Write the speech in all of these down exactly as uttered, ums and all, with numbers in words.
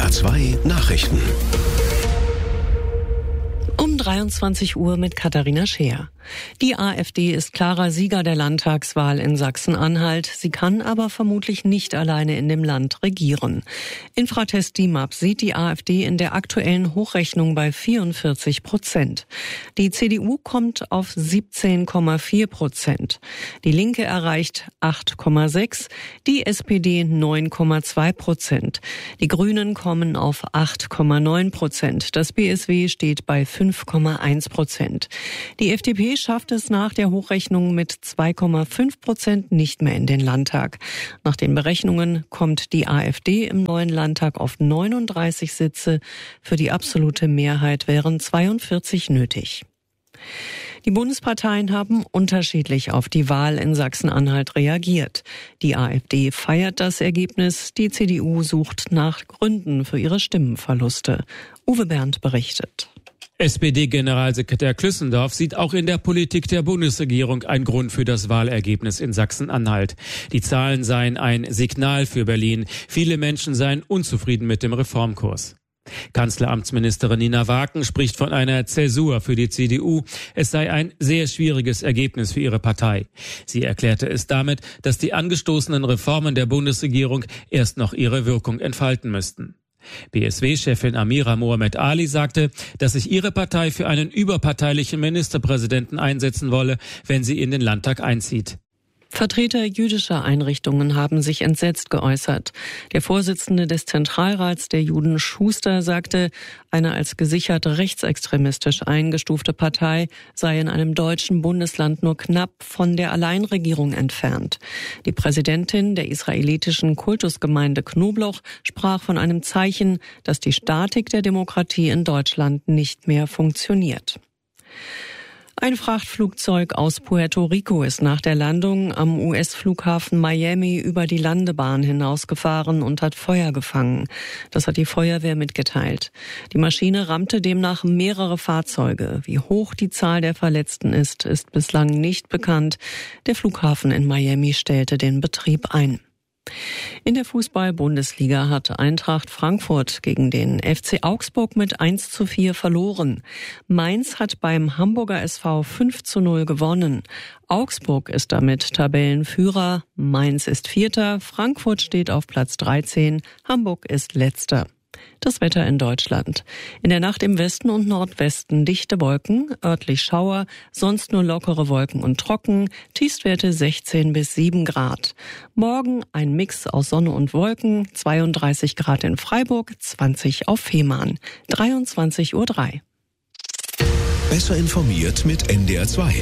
R zwei Nachrichten. Um dreiundzwanzig Uhr mit Katharina Scheer. Die AfD ist klarer Sieger der Landtagswahl in Sachsen-Anhalt. Sie kann aber vermutlich nicht alleine in dem Land regieren. Infratest D I M A P sieht die AfD in der aktuellen Hochrechnung bei vierundvierzig Prozent. Die C D U kommt auf siebzehn Komma vier Prozent. Die Linke erreicht acht Komma sechs, die S P D neun Komma zwei Prozent. Die Grünen kommen auf acht Komma neun Prozent. Das B S W steht bei fünf Komma eins Prozent. Die F D P schafft es nach der Hochrechnung mit zwei Komma fünf Prozent nicht mehr in den Landtag. Nach den Berechnungen kommt die AfD im neuen Landtag auf neununddreißig Sitze. Für die absolute Mehrheit wären zweiundvierzig nötig. Die Bundesparteien haben unterschiedlich auf die Wahl in Sachsen-Anhalt reagiert. Die AfD feiert das Ergebnis, die C D U sucht nach Gründen für ihre Stimmenverluste. Uwe Bernd berichtet. S P D-Generalsekretär Klüssendorf sieht auch in der Politik der Bundesregierung einen Grund für das Wahlergebnis in Sachsen-Anhalt. Die Zahlen seien ein Signal für Berlin. Viele Menschen seien unzufrieden mit dem Reformkurs. Kanzleramtsministerin Nina Waken spricht von einer Zäsur für die C D U. Es sei ein sehr schwieriges Ergebnis für ihre Partei. Sie erklärte es damit, dass die angestoßenen Reformen der Bundesregierung erst noch ihre Wirkung entfalten müssten. B S W-Chefin Amira Mohamed Ali sagte, dass sich ihre Partei für einen überparteilichen Ministerpräsidenten einsetzen wolle, wenn sie in den Landtag einzieht. Vertreter jüdischer Einrichtungen haben sich entsetzt geäußert. Der Vorsitzende des Zentralrats der Juden, Schuster, sagte, eine als gesichert rechtsextremistisch eingestufte Partei sei in einem deutschen Bundesland nur knapp von der Alleinregierung entfernt. Die Präsidentin der israelitischen Kultusgemeinde Knobloch sprach von einem Zeichen, dass die Statik der Demokratie in Deutschland nicht mehr funktioniert. Ein Frachtflugzeug aus Puerto Rico ist nach der Landung am U S-Flughafen Miami über die Landebahn hinausgefahren und hat Feuer gefangen. Das hat die Feuerwehr mitgeteilt. Die Maschine rammte demnach mehrere Fahrzeuge. Wie hoch die Zahl der Verletzten ist, ist bislang nicht bekannt. Der Flughafen in Miami stellte den Betrieb ein. In der Fußball-Bundesliga hat Eintracht Frankfurt gegen den F C Augsburg mit eins zu vier verloren. Mainz hat beim Hamburger S V fünf zu null gewonnen. Augsburg ist damit Tabellenführer, Mainz ist Vierter, Frankfurt steht auf Platz dreizehn, Hamburg ist Letzter. Das Wetter in Deutschland. In der Nacht im Westen und Nordwesten dichte Wolken, örtlich Schauer, sonst nur lockere Wolken und trocken, Tiefstwerte sechzehn bis sieben Grad. Morgen ein Mix aus Sonne und Wolken, zweiunddreißig Grad in Freiburg, zwanzig auf Fehmarn, dreiundzwanzig Uhr drei. Besser informiert mit N D R zwei.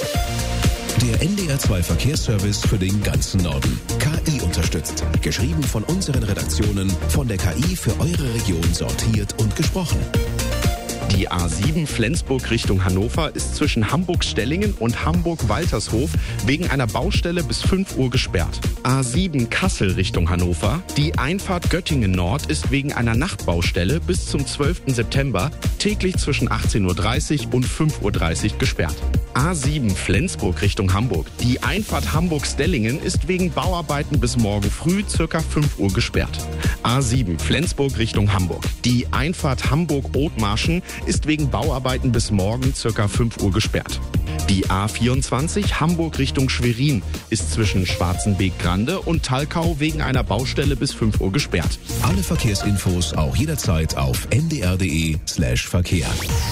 Der N D R zwei Verkehrsservice für den ganzen Norden. K I unterstützt. Geschrieben von unseren Redaktionen, von der K I für eure Region sortiert und gesprochen. Die A sieben Flensburg Richtung Hannover ist zwischen Hamburg-Stellingen und Hamburg-Waltershof wegen einer Baustelle bis fünf Uhr gesperrt. A sieben Kassel Richtung Hannover. Die Einfahrt Göttingen Nord ist wegen einer Nachtbaustelle bis zum zwölften September täglich zwischen achtzehn Uhr dreißig und fünf Uhr dreißig gesperrt. A sieben Flensburg Richtung Hamburg. Die Einfahrt Hamburg-Stellingen ist wegen Bauarbeiten bis morgen früh circa fünf Uhr gesperrt. A sieben Flensburg Richtung Hamburg. Die Einfahrt Hamburg-Othmarschen ist wegen Bauarbeiten bis morgen circa fünf Uhr gesperrt. Die A vierundzwanzig Hamburg Richtung Schwerin ist zwischen Schwarzenbeek-Grande und Talkau wegen einer Baustelle bis fünf Uhr gesperrt. Alle Verkehrsinfos auch jederzeit auf n d r punkt d e slash Verkehr.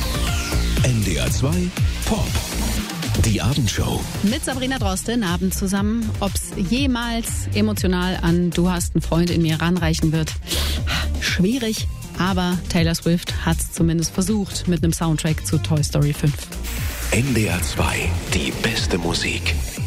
N D R zwei Pop. Die Abendshow. Mit Sabrina Drosten Abend zusammen. Ob's jemals emotional an Du hast einen Freund in mir ranreichen wird, schwierig. Aber Taylor Swift hat's zumindest versucht mit einem Soundtrack zu Toy Story fünf. N D R zwei, die beste Musik.